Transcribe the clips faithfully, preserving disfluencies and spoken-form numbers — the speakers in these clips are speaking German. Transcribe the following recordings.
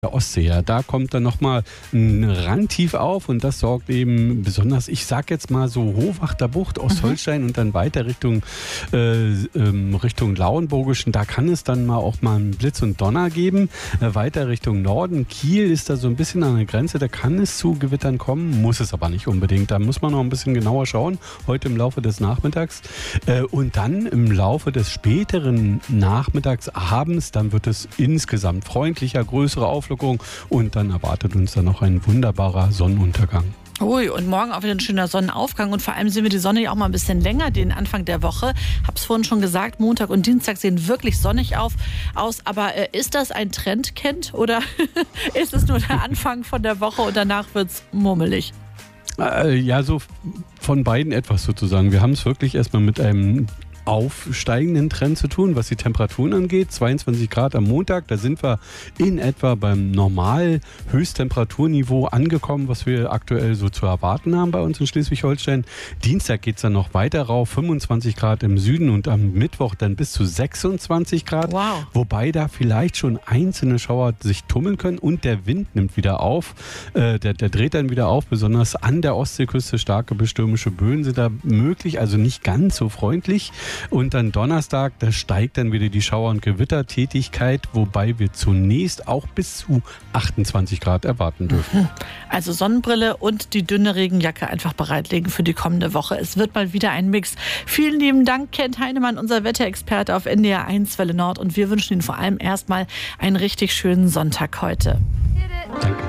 der Ostsee. Ja, da kommt dann nochmal ein Randtief auf und das sorgt eben besonders, ich sag jetzt mal so Hohwachter Bucht, Ostholstein mhm. und dann weiter Richtung, äh, ähm, Richtung Lauenburgischen. Da kann es dann mal auch mal einen Blitz und Donner geben. Äh, weiter Richtung Norden, Kiel ist da so ein bisschen an der Grenze, da kann es zu Gewittern kommen, muss es aber nicht unbedingt. Da muss man noch ein bisschen genauer schauen, heute im Laufe des Nachmittags. Äh, und dann im Laufe des späteren Nachmittags, abends, dann wird es insgesamt freundlicher, größere Auflösung. Und dann erwartet uns dann noch ein wunderbarer Sonnenuntergang. Ui, und morgen auch wieder ein schöner Sonnenaufgang und vor allem sehen wir die Sonne ja auch mal ein bisschen länger, den Anfang der Woche. Hab's vorhin schon gesagt, Montag und Dienstag sehen wirklich sonnig auf, aus. Aber äh, ist das ein Trend, Kent, oder ist es nur der Anfang von der Woche und danach wird's mummelig? Äh, ja, so von beiden etwas sozusagen. Wir haben es wirklich erstmal mit einem aufsteigenden Trend zu tun, was die Temperaturen angeht. zweiundzwanzig Grad am Montag, da sind wir in etwa beim normal Höchsttemperaturniveau angekommen, was wir aktuell so zu erwarten haben bei uns in Schleswig-Holstein. Dienstag geht es dann noch weiter rauf, fünfundzwanzig Grad im Süden und am Mittwoch dann bis zu sechsundzwanzig Grad. Wow. Wobei da vielleicht schon einzelne Schauer sich tummeln können und der Wind nimmt wieder auf. Äh, der, der dreht dann wieder auf, besonders an der Ostseeküste starke bis stürmische Böen sind da möglich, also nicht ganz so freundlich. Und dann Donnerstag, da steigt dann wieder die Schauer- und Gewittertätigkeit, wobei wir zunächst auch bis zu achtundzwanzig Grad erwarten dürfen. Also Sonnenbrille und die dünne Regenjacke einfach bereitlegen für die kommende Woche. Es wird mal wieder ein Mix. Vielen lieben Dank, Kent Heinemann, unser Wetterexperte auf N D R eins Welle Nord. Und wir wünschen Ihnen vor allem erstmal einen richtig schönen Sonntag heute. Danke.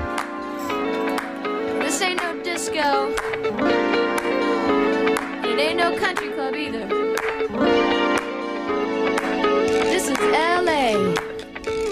This ain't no disco. It ain't no country club either.